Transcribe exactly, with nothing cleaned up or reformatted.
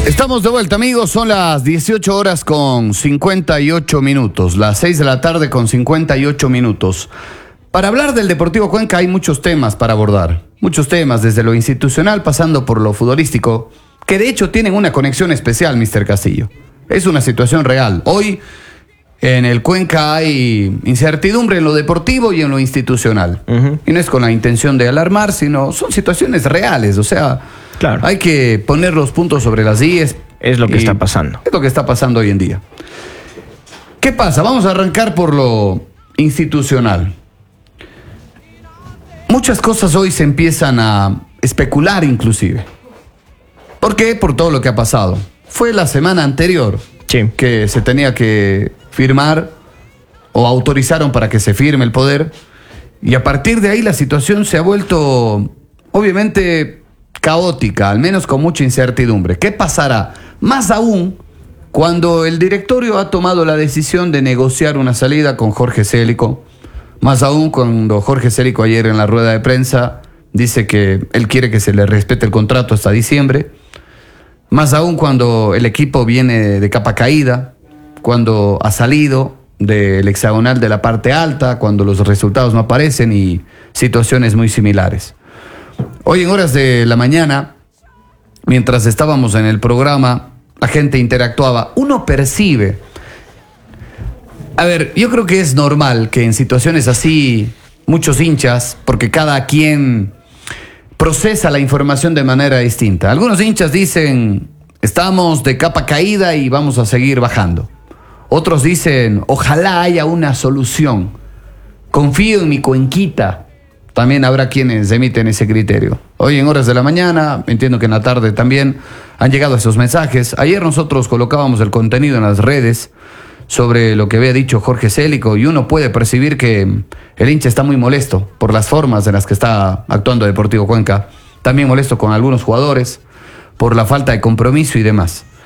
Estamos de vuelta, amigos, son las dieciocho horas con cincuenta y ocho minutos, las seis de la tarde con cincuenta y ocho minutos. Para hablar del Deportivo Cuenca hay muchos temas para abordar, muchos temas, desde lo institucional pasando por lo futbolístico, que de hecho tienen una conexión especial, mister Castillo. Es una situación real. Hoy en el Cuenca hay incertidumbre en lo deportivo y en lo institucional. Uh-huh. Y no es con la intención de alarmar, sino son situaciones reales, o sea... Claro. Hay que poner los puntos sobre las íes. Es lo que está pasando. Es lo que está pasando hoy en día. ¿Qué pasa? Vamos a arrancar por lo institucional. Muchas cosas hoy se empiezan a especular inclusive. ¿Por qué? Por todo lo que ha pasado. Fue la semana anterior sí. que se tenía que firmar o autorizaron para que se firme el poder. Y a partir de ahí la situación se ha vuelto, obviamente... caótica, al menos con mucha incertidumbre. ¿Qué pasará? Más aún cuando el directorio ha tomado la decisión de negociar una salida con Jorge Célico. Más aún cuando Jorge Célico ayer en la rueda de prensa dice que él quiere que se le respete el contrato hasta diciembre. Más aún cuando el equipo viene de capa caída, cuando ha salido del hexagonal de la parte alta, cuando los resultados no aparecen y situaciones muy similares. Hoy en horas de la mañana, mientras estábamos en el programa, la gente interactuaba. Uno percibe... A ver, yo creo que es normal que en situaciones así, muchos hinchas, porque cada quien procesa la información de manera distinta. Algunos hinchas dicen, estamos de capa caída y vamos a seguir bajando. Otros dicen, ojalá haya una solución. Confío en mi Cuenquita. También habrá quienes emiten ese criterio. Hoy en horas de la mañana, entiendo que en la tarde también han llegado esos mensajes. Ayer nosotros colocábamos el contenido en las redes sobre lo que había dicho Jorge Célico y uno puede percibir que el hincha está muy molesto por las formas en las que está actuando Deportivo Cuenca. También molesto con algunos jugadores por la falta de compromiso y demás.